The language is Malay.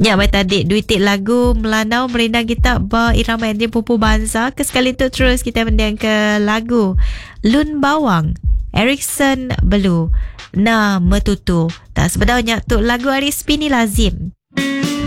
Ya, baik tadi duitik lagu Melanau Merindang Kita ba irama yang dia pupu bangsa. Kesekali tu terus kita mendengar ke lagu Lun Bawang Erickson Belu Na Metutu. Tak sebenarnya tu lagu Aris Pini lazim